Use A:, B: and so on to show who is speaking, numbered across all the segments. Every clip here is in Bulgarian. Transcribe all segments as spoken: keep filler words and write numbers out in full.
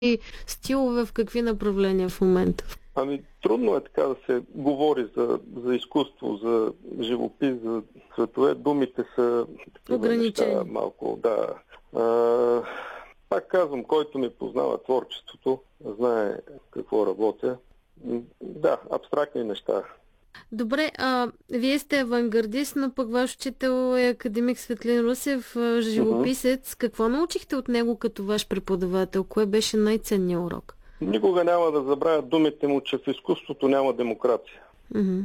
A: стилове в какви направления в момента?
B: Ами трудно е така да се говори за, за изкуство, за живопис, за цветове. Думите са
A: ограничени.
B: Неща, малко, да. А, пак казвам, който ми познава творчеството, знае какво работя. Да, абстрактни неща.
A: Добре, а вие сте авангардист, но пък ваш учител е академик Светлин Русев, живописец. Uh-huh. Какво научихте от него като ваш преподавател? Кое беше най-ценният урок?
B: Никога няма да забравя думите му, че в изкуството няма демокрация.
A: Uh-huh.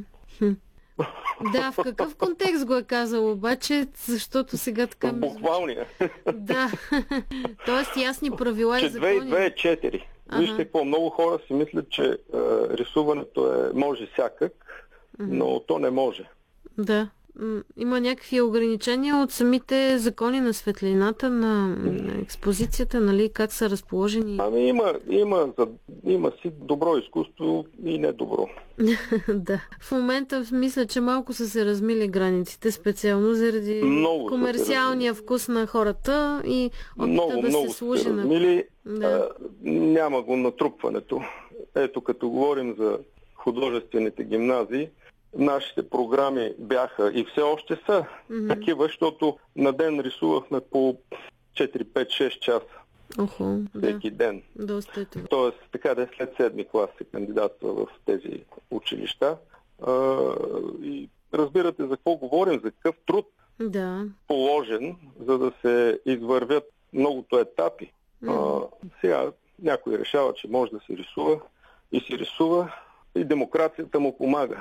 A: Да, в какъв контекст го е казал обаче, защото сега така...
B: Буквалния.
A: Да, т.е. ясни правила
B: че
A: и закони.
B: две и две е четири. Ага. Вижте какво, много хора си мислят, че е, рисуването е, може всякак, ага. но то не може.
A: Да, има някакви ограничения от самите закони на светлината, на, на експозицията, нали, как са разположени.
B: Ами има, има, има си добро изкуство и недобро.
A: Да. В момента мисля, че малко са се размили границите, специално заради
B: много
A: комерциалния вкус на хората и опита да
B: много
A: се служи
B: се
A: на...
B: размили,
A: да.
B: а, няма го натрупването. Ето, като говорим за художествените гимназии, нашите програми бяха и все още са mm-hmm. такива, защото на ден рисувахме по четири, пет, шест часа.
A: Охо,
B: всеки
A: да.
B: ден.
A: Доста е това.
B: Тоест, така да е след седми клас се кандидатства в тези училища. А, и разбирате за какво говорим, за какъв труд
A: да.
B: положен, за да се извървят многото етапи. Mm-hmm. А, сега някой решава, че може да се рисува и се рисува и демокрацията му помага.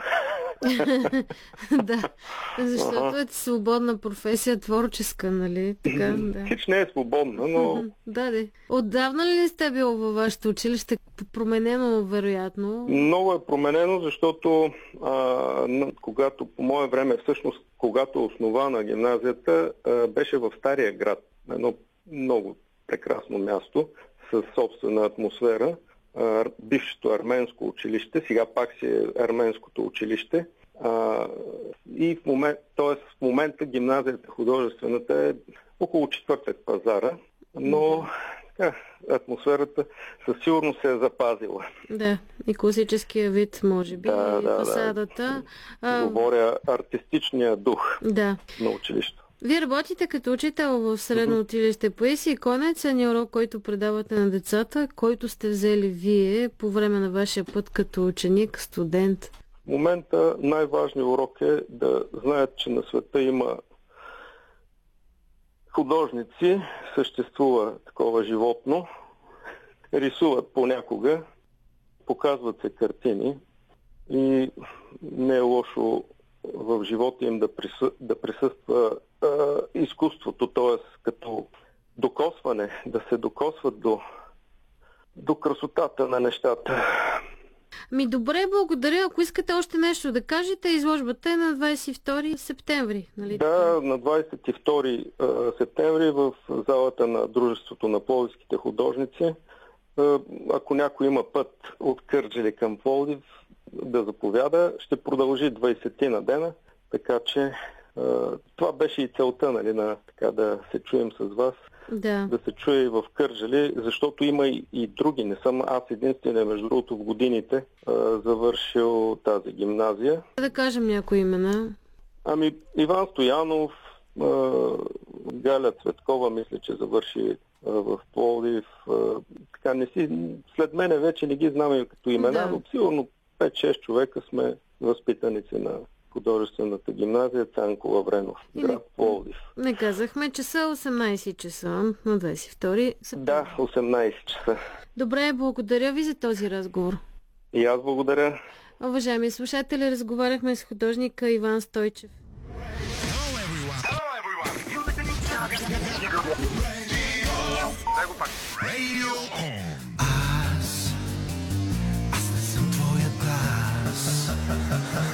A: Да, защото ага. е свободна професия, творческа, нали? Така, да.
B: Хич не е свободна, но...
A: Да, да. Отдавна ли сте бил във вашето училище? Променено, вероятно?
B: Много е променено, защото а, когато по мое време, всъщност, когато е основана гимназията, а, беше в Стария град. Едно много прекрасно място, с собствена атмосфера. Бившето арменско училище, сега пак си е арменското училище. А, и в, момент, т.е. в момента гимназията художествената е около четвъртък пазара, но така, атмосферата със сигурност се е запазила.
A: Да, и класическия вид, може би,
B: да,
A: и
B: да,
A: фасадата.
B: Да. Говоря артистичния дух
A: да.
B: на училището.
A: Вие работите като учител в средно училище. Поеси, кой е най-ценният урок, който предавате на децата, който сте взели вие по време на вашия път като ученик, студент?
B: В момента най-важният урок е да знаят, че на света има художници, съществува такова животно, рисуват понякога, показват се картини и не е лошо в живота им да, присъ... да присъства а, изкуството, т.е. като докосване, да се докосват до, до красотата на нещата.
A: Ми добре, благодаря. Ако искате още нещо да кажете, изложбата е на двадесет и втори септември. Нали?
B: Да, на двадесет и втори септември в залата на Дружеството на пловдивските художници. Ако някой има път от Кърджали към Пловдив, да заповяда. Ще продължи двадесет на дена, така че това беше и целта, нали, на, така, да се чуем с вас.
A: Да.
B: Да се чуе и в Кърджали, защото има и, и други. Не съм аз единствено, между другото, в годините а, завършил тази гимназия.
A: Да кажем някои имена.
B: Ами, Иван Стоянов, а, Галя Цветкова, мисля, че завърши а, в Пловдив. А, така не си, след мене вече не ги знаме като имена, да. Но сигурно пет-шест човека сме възпитаници на художествената гимназия Цанко Лавренов, град Пловдив.
A: Не казахме, че са осемнадесет часа на двадесет и втори септември.
B: Да, осемнадесет часа.
A: Добре, благодаря ви за този разговор.
B: И аз благодаря.
A: Уважаеми слушатели, разговаряхме с художника Иван Стойчев.
C: Radio on.